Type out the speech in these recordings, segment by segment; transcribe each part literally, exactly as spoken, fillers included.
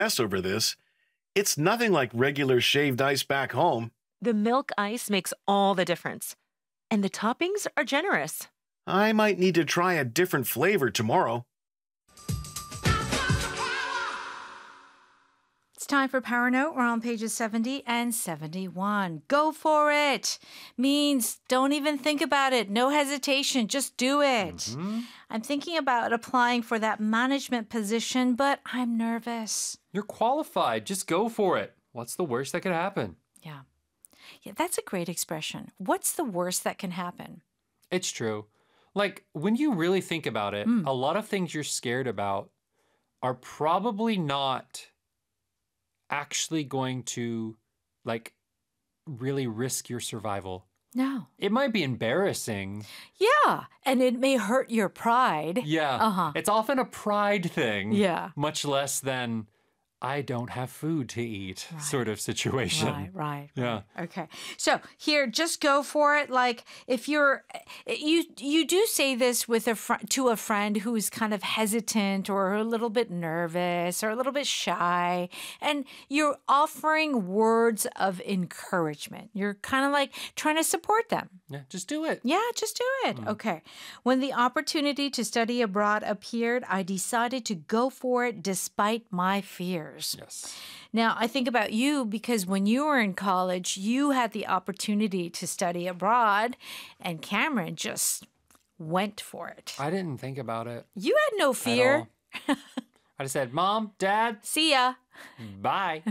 stress over this. It's nothing like regular shaved ice back home. The milk ice makes all the difference. And the toppings are generous. I might need to try a different flavor tomorrow. It's time for Power Note. We're on pages seventy and seventy-one. Go for it means don't even think about it. No hesitation. Just do it. Mm-hmm. I'm thinking about applying for that management position, but I'm nervous. You're qualified. Just go for it. What's the worst that could happen? Yeah. Yeah, that's a great expression. What's the worst that can happen? It's true. Like, when you really think about it, Mm. a lot of things you're scared about are probably not actually going to, like, really risk your survival. No. It might be embarrassing. Yeah, and it may hurt your pride. Yeah. Uh-huh. It's often a pride thing. Yeah. Much less than, I don't have food to eat Right. sort of situation. Right, right. Yeah. right. Okay. So here, just go for it. Like if you're, you you do say this with a fr- to a friend who's kind of hesitant or a little bit nervous or a little bit shy, and you're offering words of encouragement. You're kind of like trying to support them. Yeah, just do it. Yeah, just do it. Okay. When the opportunity to study abroad appeared, I decided to go for it despite my fears. Yes. Now, I think about you because when you were in college, you had the opportunity to study abroad, and Cameron just went for it. I didn't think about it. You had no at fear. all. I just said, Mom, Dad, See ya. bye.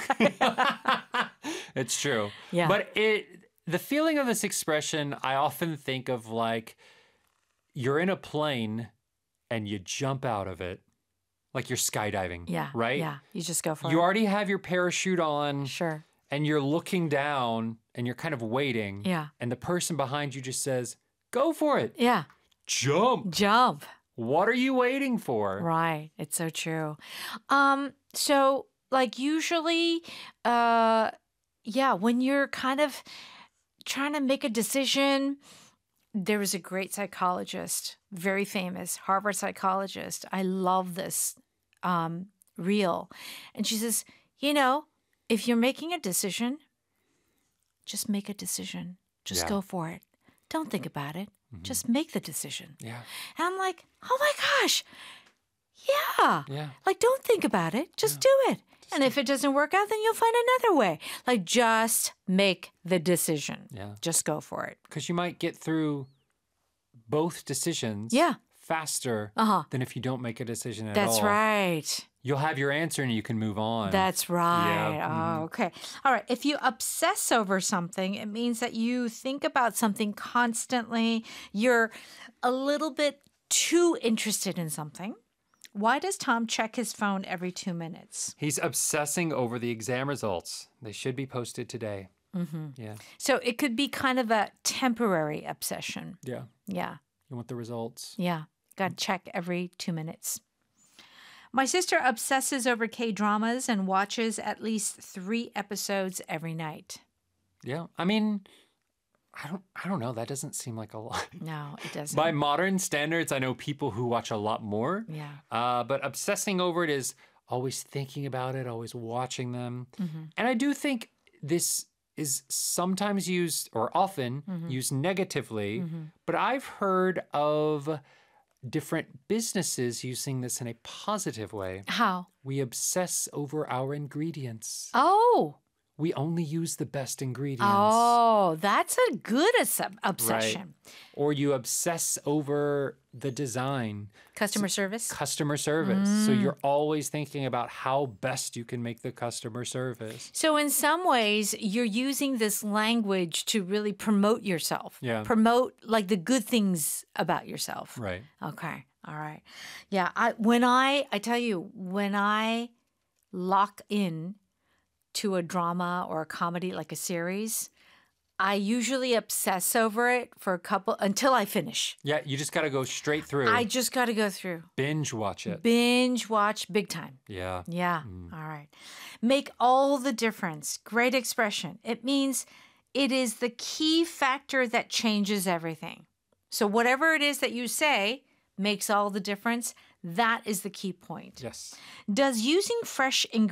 It's true. Yeah. But it the feeling of this expression, I often think of like you're in a plane and you jump out of it. Like you're skydiving. Yeah. Right? Yeah. You just go for You it. already have your parachute on Sure. and you're looking down and you're kind of waiting. Yeah. And the person behind you just says, go for it. Yeah. Jump. Jump. What are you waiting for? Right. It's so true. Um, so like usually, uh, yeah, when you're kind of trying to make a decision, there was a great psychologist, very famous Harvard psychologist. I love this um, reel. And she says, you know, if you're making a decision, just make a decision. Just Yeah. go for it. Don't think about it. Just make the decision. Yeah. And I'm like, oh my gosh, yeah. Yeah. Like, don't think about it. Just do it. And if it doesn't work out, then you'll find another way. Like, just make the decision. Yeah. Just go for it. Because you might get through both decisions Yeah. faster Uh-huh. than if you don't make a decision at That's all. right. You'll have your answer and you can move on. That's right. Yeah, mhm. Oh, okay. All right. If you obsess over something, it means that you think about something constantly. You're a little bit too interested in something. Why does Tom check his phone every two minutes? He's obsessing over the exam results. They should be posted today. Mm-hmm. Yeah. So it could be kind of a temporary obsession. Yeah. Yeah. You want the results? Yeah. Got to check every two minutes. My sister obsesses over K-dramas and watches at least three episodes every night. Yeah. I mean, I don't I don't know. That doesn't seem like a lot. No, it doesn't. By modern standards, I know people who watch a lot more. Yeah. Uh, but obsessing over it is always thinking about it, always watching them. Mm-hmm. And I do think this is sometimes used or often Mm-hmm. used negatively, Mm-hmm. but I've heard of different businesses using this in a positive way. How? We obsess over our ingredients. Oh. We only use the best ingredients. Oh, that's a good as- obsession. Or you obsess over the design, Customer service? customer service. So Mm. you're always thinking about how best you can make the customer service. So in some ways, you're using this language to really promote yourself. Yeah. Promote like the good things about yourself. Right. Okay. All right. Yeah. I when I I tell you, when I lock in to a drama or a comedy like a series, I usually obsess over it for a couple until I finish. Yeah, you just got to go straight through. I just got to go through. Binge watch it. Binge watch big time. Yeah. Yeah. Mm. All right. Make all the difference. Great expression. It means it is the key factor that changes everything. So whatever it is that you say makes all the difference. That is the key point. Yes. Does using fresh ingredients